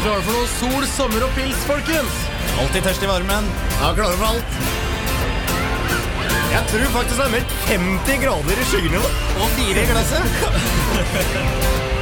klar for noe sol, sommer og pils, folkens? Alltid tørst i varmen. Ja, klar for alt. Jeg tror faktisk det meldt 50 grader i skyggene. Og 4 i glasset.